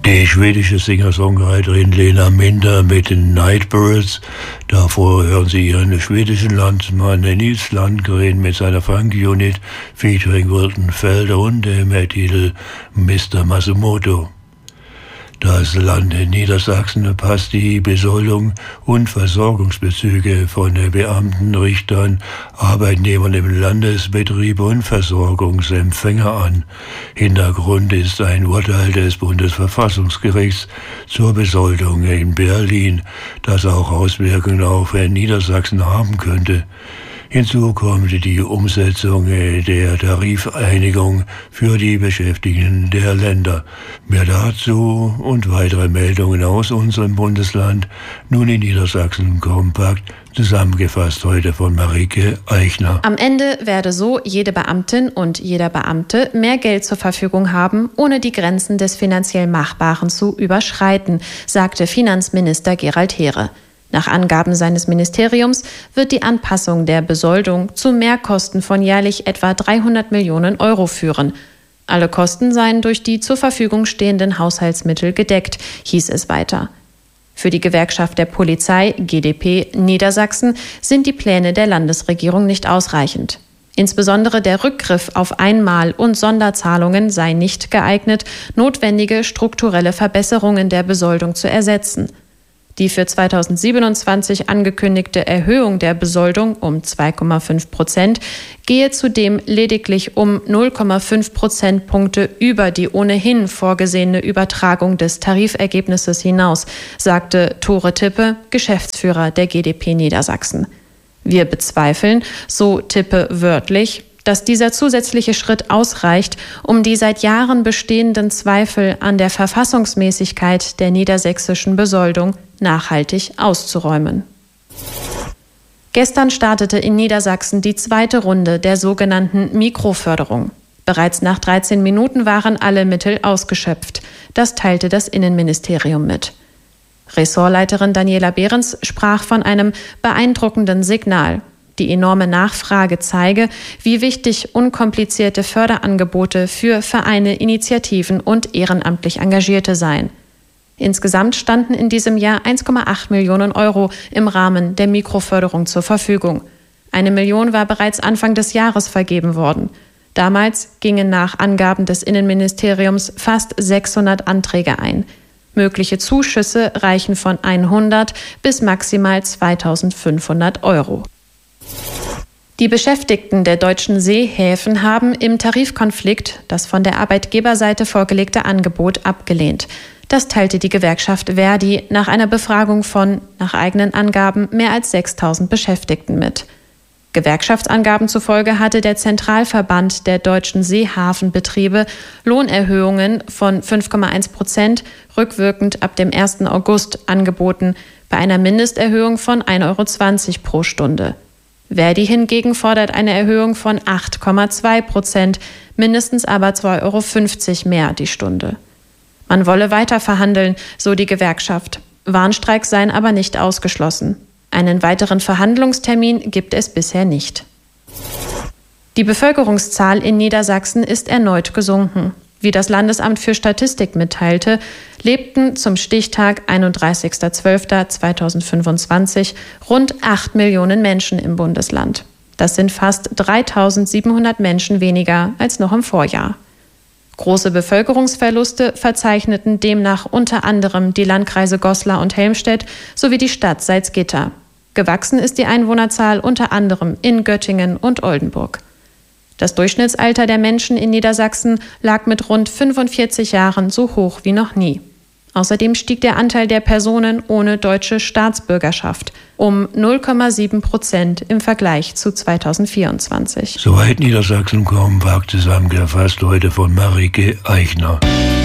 Die schwedische Singer-Songwriterin Lena Minder mit den Nightbirds. Davor hören Sie Ihren schwedischen Landsmann Nils Landgren mit seiner Funk-Unit featuring Wilton Felder und dem Titel Mr. Masumoto. Das Land Niedersachsen passt die Besoldung und Versorgungsbezüge von Beamten, Richtern, Arbeitnehmern im Landesbetrieb und Versorgungsempfänger an. Hintergrund ist ein Urteil des Bundesverfassungsgerichts zur Besoldung in Berlin, das auch Auswirkungen auf Niedersachsen haben könnte. Hinzu kommt die Umsetzung der Tarifeinigung für die Beschäftigten der Länder. Mehr dazu und weitere Meldungen aus unserem Bundesland, nun in Niedersachsen kompakt, zusammengefasst heute von Marike Eichner. Am Ende werde so jede Beamtin und jeder Beamte mehr Geld zur Verfügung haben, ohne die Grenzen des finanziell Machbaren zu überschreiten, sagte Finanzminister Gerald Heere. Nach Angaben seines Ministeriums wird die Anpassung der Besoldung zu Mehrkosten von jährlich etwa 300 Millionen Euro führen. Alle Kosten seien durch die zur Verfügung stehenden Haushaltsmittel gedeckt, hieß es weiter. Für die Gewerkschaft der Polizei, GdP Niedersachsen, sind die Pläne der Landesregierung nicht ausreichend. Insbesondere der Rückgriff auf Einmal- und Sonderzahlungen sei nicht geeignet, notwendige strukturelle Verbesserungen der Besoldung zu ersetzen. Die für 2027 angekündigte Erhöhung der Besoldung um 2,5% gehe zudem lediglich um 0,5 Prozentpunkte über die ohnehin vorgesehene Übertragung des Tarifergebnisses hinaus, sagte Tore Tippe, Geschäftsführer der GdP Niedersachsen. Wir bezweifeln, so Tippe wörtlich, dass dieser zusätzliche Schritt ausreicht, um die seit Jahren bestehenden Zweifel an der Verfassungsmäßigkeit der niedersächsischen Besoldung nachhaltig auszuräumen. Gestern startete in Niedersachsen die zweite Runde der sogenannten Mikroförderung. Bereits nach 13 Minuten waren alle Mittel ausgeschöpft. Das teilte das Innenministerium mit. Ressortleiterin Daniela Behrens sprach von einem beeindruckenden Signal. Die enorme Nachfrage zeige, wie wichtig unkomplizierte Förderangebote für Vereine, Initiativen und ehrenamtlich Engagierte seien. Insgesamt standen in diesem Jahr 1,8 Millionen Euro im Rahmen der Mikroförderung zur Verfügung. 1 Million war bereits Anfang des Jahres vergeben worden. Damals gingen nach Angaben des Innenministeriums fast 600 Anträge ein. Mögliche Zuschüsse reichen von 100 bis maximal 2.500 Euro. Die Beschäftigten der deutschen Seehäfen haben im Tarifkonflikt das von der Arbeitgeberseite vorgelegte Angebot abgelehnt. Das teilte die Gewerkschaft ver.di nach einer Befragung von, nach eigenen Angaben, mehr als 6.000 Beschäftigten mit. Gewerkschaftsangaben zufolge hatte der Zentralverband der deutschen Seehafenbetriebe Lohnerhöhungen von 5,1% rückwirkend ab dem 1. August angeboten, bei einer Mindesterhöhung von 1,20 Euro pro Stunde. ver.di hingegen fordert eine Erhöhung von 8,2%, mindestens aber 2,50 Euro mehr die Stunde. Man wolle weiter verhandeln, so die Gewerkschaft. Warnstreiks seien aber nicht ausgeschlossen. Einen weiteren Verhandlungstermin gibt es bisher nicht. Die Bevölkerungszahl in Niedersachsen ist erneut gesunken. Wie das Landesamt für Statistik mitteilte, lebten zum Stichtag 31.12.2025 rund 8 Millionen Menschen im Bundesland. Das sind fast 3.700 Menschen weniger als noch im Vorjahr. Große Bevölkerungsverluste verzeichneten demnach unter anderem die Landkreise Goslar und Helmstedt sowie die Stadt Salzgitter. Gewachsen ist die Einwohnerzahl unter anderem in Göttingen und Oldenburg. Das Durchschnittsalter der Menschen in Niedersachsen lag mit rund 45 Jahren so hoch wie noch nie. Außerdem stieg der Anteil der Personen ohne deutsche Staatsbürgerschaft um 0,7% im Vergleich zu 2024. Soweit Niedersachsen kompakt zusammengefasst heute von Marike Eichner.